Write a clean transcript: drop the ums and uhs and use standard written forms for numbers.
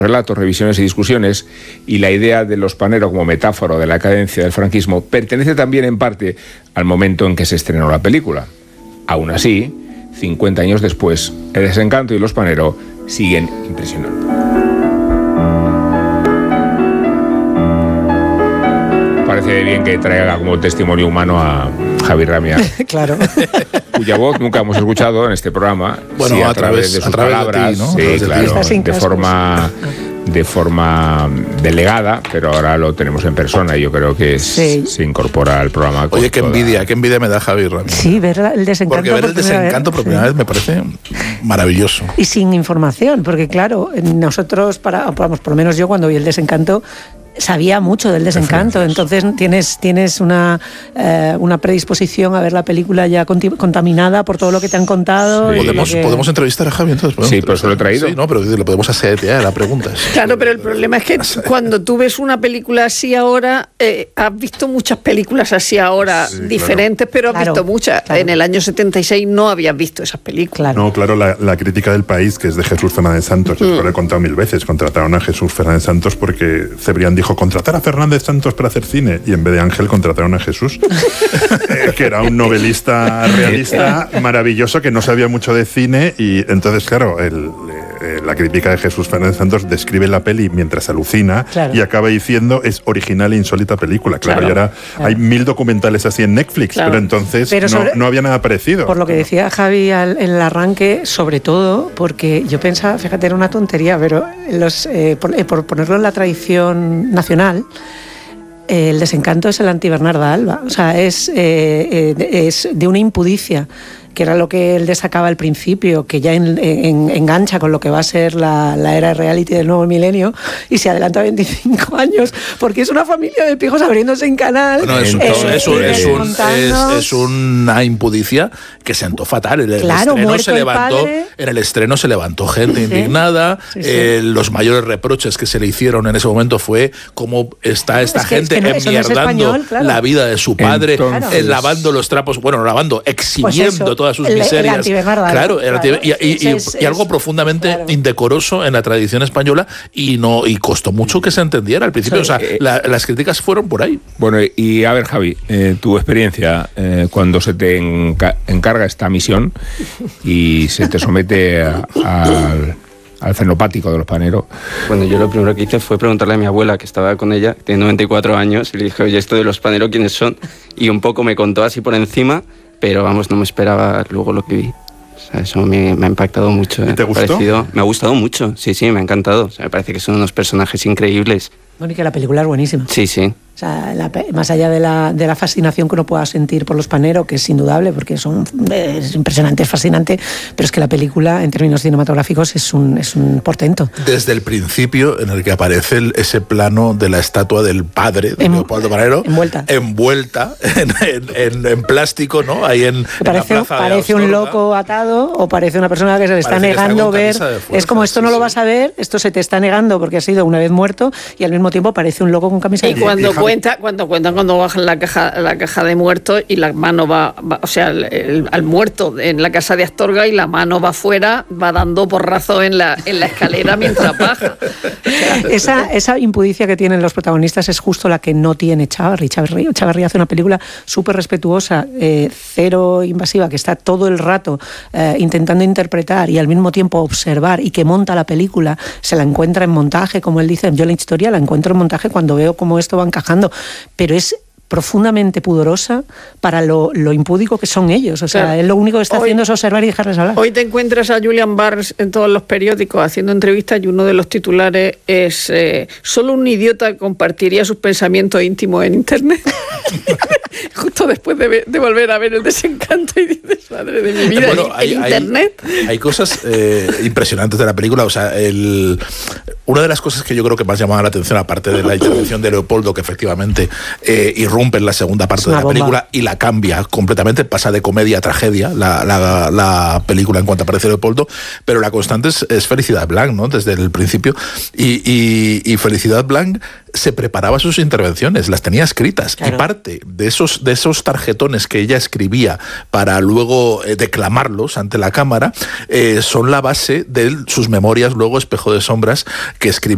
relatos, revisiones y discusiones, y la idea de Los Panero como metáfora de la cadencia del franquismo pertenece también en parte al momento en que se estrenó la película. Aún así, 50 años después, El Desencanto y Los Panero siguen impresionando. Parece bien que traiga como testimonio humano a Javi Ramia. Claro. Cuya voz nunca hemos escuchado en este programa. Bueno, sí, a través de sus palabras, de ti, ¿no? Sí, claro, de forma delegada, pero ahora lo tenemos en persona y yo creo que se incorpora al programa. Oye, qué envidia me da Javi Ramírez. Sí, ver El Desencanto. Porque ver El Desencanto por primera vez me parece maravilloso. Y sin información, porque claro, nosotros, por lo menos yo cuando vi El Desencanto, sabía mucho del Desencanto, entonces tienes una predisposición a ver la película ya contaminada por todo lo que te han contado. Sí. ¿Podemos entrevistar a Javi entonces? Sí, pues lo he traído. Sí, no, pero lo podemos hacer ya, la pregunta es. Claro, pero el problema es que cuando tú ves una película así ahora, has visto muchas películas así ahora diferentes, claro. Pero has visto muchas. Claro. En el año 76 no habías visto esas películas. No, claro, la crítica del País, que es de Jesús Fernández Santos, yo lo he contado 1000 veces, contrataron a Jesús Fernández Santos porque Cebrián dijo contratar a Fernández Santos para hacer cine, y en vez de Ángel contrataron a Jesús, que era un novelista realista maravilloso que no sabía mucho de cine, y entonces claro, la crítica de Jesús Fernández Santos describe la peli mientras alucina, claro. Y acaba diciendo es original e insólita película, claro. Y ahora hay 1000 documentales así en Netflix, claro. Pero entonces no había nada parecido. Por lo que decía Javi en el arranque, sobre todo porque yo pensaba, fíjate, era una tontería, pero por ponerlo en la tradición nacional, El Desencanto es el anti-Bernarda Alba, o sea, es de una impudicia, que era lo que él destacaba al principio, que ya engancha con lo que va a ser la era reality del nuevo milenio, y se adelanta 25 años, porque es una familia de pijos abriéndose en canal. Bueno, es una impudicia que sentó fatal. En el estreno se levantó gente indignada. Los mayores reproches que se le hicieron en ese momento fue cómo está esta gente enmierdando la vida de su padre, lavando los trapos, exhibiendo todas sus miserias. Y algo profundamente indecoroso en la tradición española, y costó mucho que se entendiera al principio. Sí, las críticas fueron por ahí. Bueno, y a ver, Javi, tu experiencia cuando se te encarga esta misión y se te somete al fenopático de Los Panero. Bueno, yo lo primero que hice fue preguntarle a mi abuela, que estaba con ella, que tiene 94 años, y le dije, oye, esto de Los Panero, ¿quiénes son? Y un poco me contó así por encima, pero vamos, no me esperaba luego lo que vi. O sea, eso me ha impactado mucho. ¿Y te gustó? Me ha gustado mucho, sí, me ha encantado. O sea, me parece que son unos personajes increíbles. Bueno, y que la película es buenísima. Sí. O sea, más allá de la fascinación que uno pueda sentir por Los Panero, que es indudable, porque es impresionante, es fascinante, pero es que la película, en términos cinematográficos, es un portento. Desde el principio, en el que aparece ese plano de la estatua del padre de Leopoldo Panero, envuelta en plástico, ¿no? Ahí en la plaza parece un loco atado, o parece una persona que se le está negando ver. Es como, esto no lo vas a ver, esto se te está negando porque has sido una vez muerto, y al mismo tiempo parece un loco con camisa de fuerza. Cuando bajan la caja de muertos y la mano va o sea, al muerto en la casa de Astorga, y la mano va afuera, va dando porrazo en la escalera mientras baja. Esa impudicia que tienen los protagonistas es justo la que no tiene Chávarri. Chávarri hace una película súper respetuosa, cero invasiva, que está todo el rato intentando interpretar y al mismo tiempo observar, y que monta la película, se la encuentra en montaje, como él dice, yo la historia la encuentro en montaje cuando veo cómo esto va encajando, pero es profundamente pudorosa para lo impúdico que son ellos. O sea, claro, él lo único que está haciendo es observar y dejarles hablar. Hoy te encuentras a Julian Barnes en todos los periódicos haciendo entrevistas, y uno de los titulares es solo un idiota compartiría sus pensamientos íntimos en Internet. Justo después de volver a ver El Desencanto, y dices, madre de mi vida, bueno, Internet. Hay cosas impresionantes de la película. O sea, una de las cosas que yo creo que más llamaba la atención, aparte de la intervención de Leopoldo, que efectivamente irrumpe en la segunda parte de la película y la cambia completamente, pasa de comedia a tragedia la película en cuanto aparece Leopoldo, pero la constante es Felicidad Blanc, ¿no? Desde el principio, y Felicidad Blanc se preparaba sus intervenciones, las tenía escritas, claro. Y parte de esos tarjetones que ella escribía para luego declamarlos ante la cámara son la base de sus memorias, luego Espejo de Sombras, que escribió